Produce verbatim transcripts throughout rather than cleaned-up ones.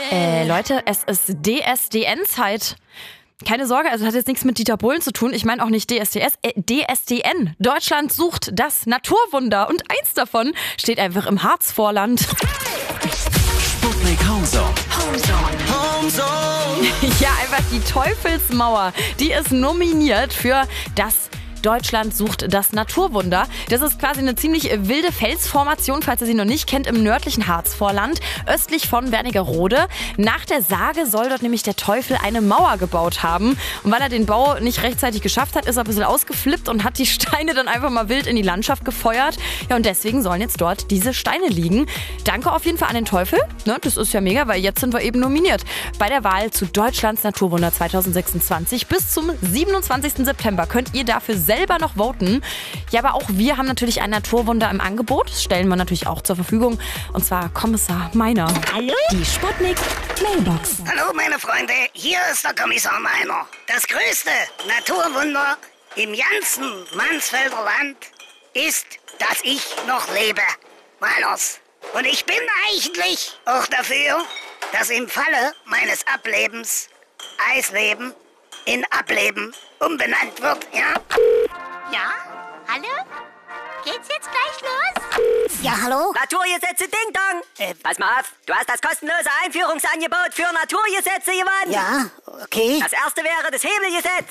Äh, Leute, es ist D S D N-Zeit. Keine Sorge, also hat jetzt nichts mit Dieter Bohlen zu tun. Ich meine auch nicht D S D S, äh, D S D N. Deutschland sucht das Naturwunder. Und eins davon steht einfach im Harzvorland. Sputnik Homezone. Homezone. Homezone. Ja, einfach die Teufelsmauer. Die ist nominiert für das Deutschland sucht das Naturwunder. Das ist quasi eine ziemlich wilde Felsformation, falls ihr sie noch nicht kennt, im nördlichen Harzvorland, östlich von Wernigerode. Nach der Sage soll dort nämlich der Teufel eine Mauer gebaut haben. Und weil er den Bau nicht rechtzeitig geschafft hat, ist er ein bisschen ausgeflippt und hat die Steine dann einfach mal wild in die Landschaft gefeuert. Ja, und deswegen sollen jetzt dort diese Steine liegen. Danke auf jeden Fall an den Teufel. Ne, das ist ja mega, weil jetzt sind wir eben nominiert. Bei der Wahl zu Deutschlands Naturwunder zwanzig sechsundzwanzig bis zum siebenundzwanzigsten September könnt ihr dafür selber noch voten. Ja, aber auch wir haben natürlich ein Naturwunder im Angebot. Das stellen wir natürlich auch zur Verfügung. Und zwar Kommissar Meiner. Hallo? Die Sputnik Mailbox. Hallo meine Freunde, hier ist der Kommissar Meiner. Das größte Naturwunder im ganzen Mansfelder Land ist, dass ich noch lebe. Meiners. Und ich bin eigentlich auch dafür, dass im Falle meines Ablebens Eisleben in Ableben umbenannt wird, ja? Ja? Hallo? Geht's jetzt gleich los? Ja, hallo? Naturgesetze Ding Dong! Äh, Pass mal auf, du hast das kostenlose Einführungsangebot für Naturgesetze gewonnen! Ja, okay. Das erste wäre das Hebelgesetz!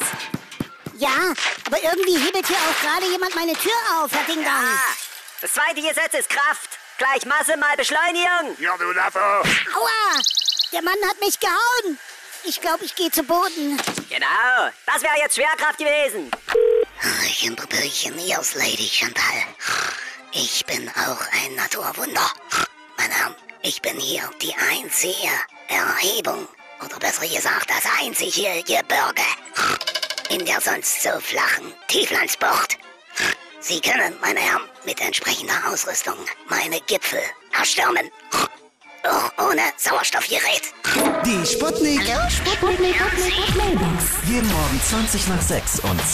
Ja, aber irgendwie hebelt hier auch gerade jemand meine Tür auf, Herr Ding Dong. Ah, das zweite Gesetz ist Kraft. Gleich Masse mal Beschleunigung. Ja, du Naffe. Aua! Der Mann hat mich gehauen. Ich glaube, ich gehe zu Boden. Genau, das wäre jetzt Schwerkraft gewesen. Hallöchen, Popöchen, hier ist Lady Chantal. Ich bin auch ein Naturwunder. Meine Herren, ich bin hier die einzige Erhebung, oder besser gesagt, das einzige Gebirge in der sonst so flachen Tieflandsbucht. Sie können, meine Herren, mit entsprechender Ausrüstung meine Gipfel erstürmen. Auch ohne Sauerstoffgerät. Die Sputnik. Hallo? Sputnik Mailbox. Jeden Morgen zwanzig nach sechs und